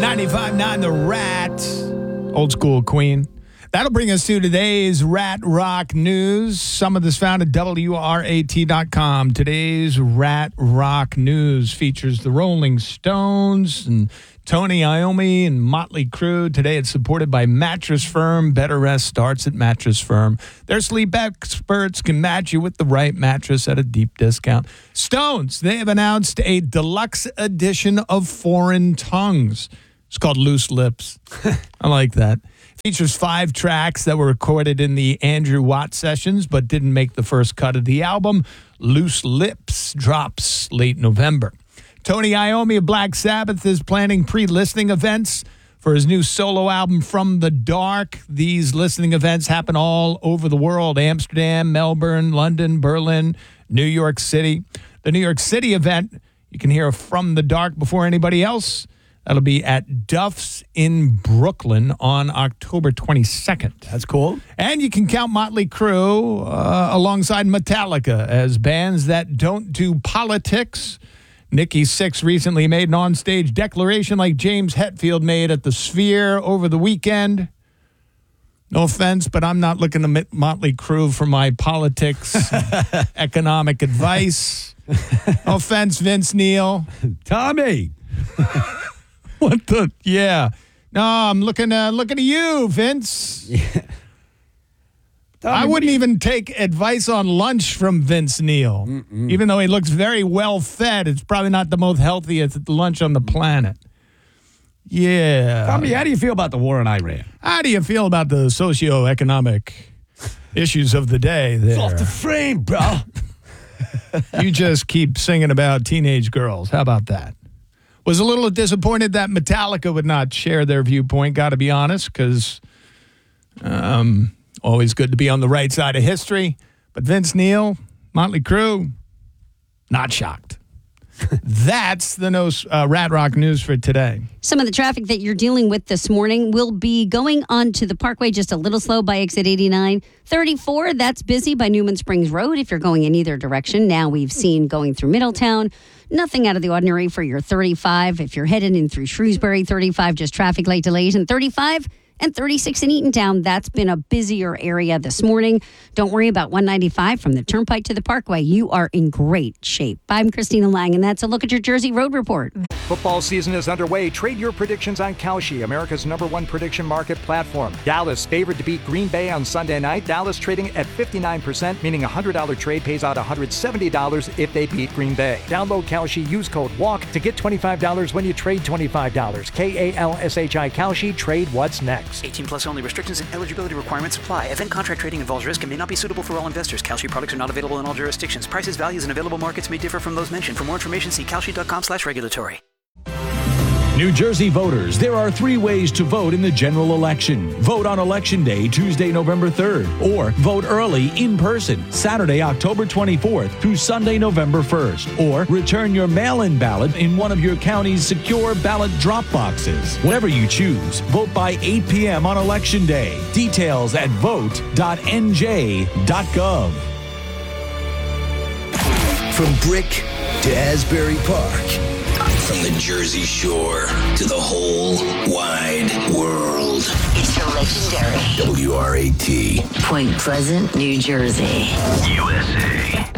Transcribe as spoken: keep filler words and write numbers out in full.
ninety-five point nine The Rat. Old school Queen. That'll bring us to today's Rat Rock News. Some of this found at W R A T dot com. Today's Rat Rock News features the Rolling Stones and Tony Iommi and Motley Crue. Today it's supported by Mattress Firm. Better rest starts at Mattress Firm. Their sleep experts can match you with the right mattress at a deep discount. Stones, they have announced a deluxe edition of Foreign Tongues. It's called Loose Lips. I like that. Features five tracks that were recorded in the Andrew Watt sessions but didn't make the first cut of the album. Loose Lips drops late November. Tony Iommi of Black Sabbath is planning pre-listening events for his new solo album, From the Dark. These listening events happen all over the world: Amsterdam, Melbourne, London, Berlin, New York City. The New York City event, you can hear From the Dark before anybody else. That'll be at Duff's in Brooklyn on October twenty-second. That's cool. And you can count Motley Crue uh, alongside Metallica as bands that don't do politics. Nikki Sixx recently made an onstage declaration like James Hetfield made at the Sphere over the weekend. No offense, but I'm not looking to Motley Crue for my politics, economic advice. No offense, Vince Neil. Tommy. What the? Yeah. No, I'm looking, uh, looking at you, Vince. Yeah. Tommy, I wouldn't even take advice on lunch from Vince Neil. Mm-mm. Even though he looks very well fed, it's probably not the most healthiest lunch on the planet. Yeah. Tommy, how do you feel about the war in Iran? How do you feel about the socioeconomic issues of the day there? It's off the frame, bro. You just keep singing about teenage girls. How about that? Was a little disappointed that Metallica would not share their viewpoint, got to be honest, because um, always good to be on the right side of history. But Vince Neil, Motley Crue, not shocked. That's the no, uh, Rat Rock News for today. Some of the traffic that you're dealing with this morning will be going onto the Parkway just a little slow by exit eighty-nine. thirty-four, that's busy by Newman Springs Road if you're going in either direction. Now we've seen going through Middletown. Nothing out of the ordinary for your thirty-five. If you're headed in through Shrewsbury, thirty-five, just traffic light delays. And thirty-five and thirty-six in Eatontown, that's been a busier area this morning. Don't worry about one ninety-five from the Turnpike to the Parkway. You are in great shape. I'm Christina Lang, and that's a look at your Jersey Road Report. Football season is underway. Trade your predictions on Kalshi, America's number one prediction market platform. Dallas favored to beat Green Bay on Sunday night. Dallas trading at fifty-nine percent, meaning a one hundred dollars trade pays out one hundred seventy dollars if they beat Green Bay. Download Kalshi, use code WALK to get twenty-five dollars when you trade twenty-five dollars. K A L S H I Kalshi, trade what's next. eighteen plus only. Restrictions and eligibility requirements apply. Event contract trading involves risk and may not be suitable for all investors. Kalshi products are not available in all jurisdictions. Prices, values, and available markets may differ from those mentioned. For more information, see kalshi.com slash regulatory. New Jersey voters, there are three ways to vote in the general election. Vote on Election Day, Tuesday, November third, or vote early in person, Saturday, October twenty-fourth through Sunday, November first, or return your mail-in ballot in one of your county's secure ballot drop boxes. Whatever you choose, vote by eight p.m. on Election Day. Details at vote dot n j dot gov. From Brick to Asbury Park. From the Jersey Shore to the whole wide world. It's the legendary W R A T. Point Pleasant, New Jersey. U S A.